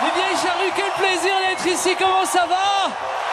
Les vieilles charrues, quel plaisir d'être ici, comment ça va?